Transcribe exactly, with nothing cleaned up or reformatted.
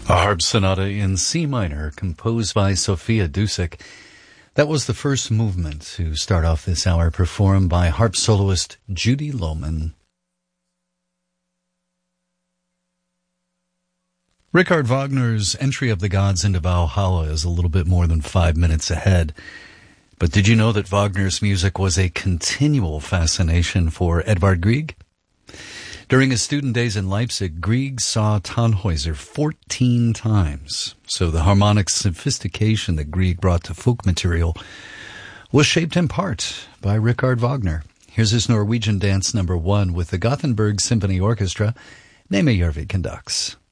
A harp sonata in C minor, composed by Sophia Dusick. That was the first movement to start off this hour, performed by harp soloist Judy Lohman. Richard Wagner's entry of the gods into Valhalla is a little bit more than five minutes ahead. But did you know that Wagner's music was a continual fascination for Edvard Grieg? During his student days in Leipzig, Grieg saw Tannhäuser fourteen times. So the harmonic sophistication that Grieg brought to folk material was shaped in part by Richard Wagner. Here's his Norwegian dance number one with the Gothenburg Symphony Orchestra. Neme Järvi conducts.